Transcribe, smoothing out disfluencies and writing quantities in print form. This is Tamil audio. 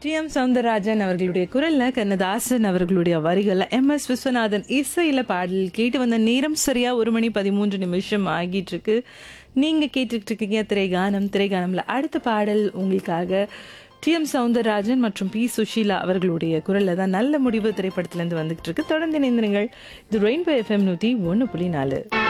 டி.எம். சௌந்தரராஜன் அவர்களுடைய குரல்ல கண்ணதாசன் அவர்களுடைய வரிகள்ல எம்.எஸ். விஸ்வநாதன் இசையில பாடல் கேட்டு வந்த நேரம் சரியா 1:13 ஆகிட்டு இருக்கு. நீங்க கேட்டுட்டு இருக்கீங்க திரைகானம்ல அடுத்த பாடல் உங்களுக்காக டி.எம். சௌந்தரராஜன் மற்றும் பி. சுஷீலா அவர்களுடைய குரல்ல தான் நல்ல முடிவு திரைப்படத்துல இருந்து வந்துகிட்டு இருக்கு. தொடர்ந்து இணைந்திருங்கள். இது ரெயின்போ FM 101.4.